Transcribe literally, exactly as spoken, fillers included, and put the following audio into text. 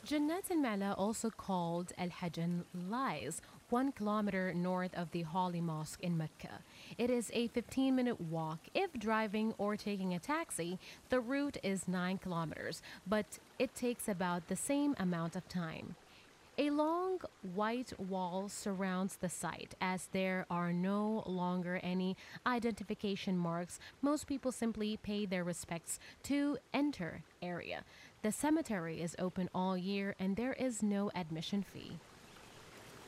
Jannatin Mala, also called Al Hajjan, lies one kilometer north of the Holy Mosque in Mecca. It is a fifteen minute walk. If driving or taking a taxi, the route is nine kilometers, but it takes about the same amount of time. A long white wall surrounds the site. As there are no longer any identification marks, most people simply pay their respects to enter area. The cemetery is open all year and there is no admission fee.